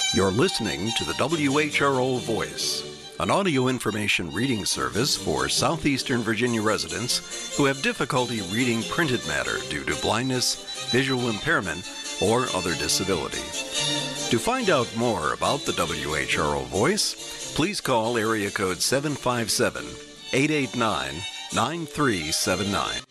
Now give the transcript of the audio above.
You're listening to the WHRO Voice, an audio information reading service for Southeastern Virginia residents who have difficulty reading printed matter due to blindness, visual impairment, or other disability. To find out more about the WHRO Voice, please call area code 757-889-9379.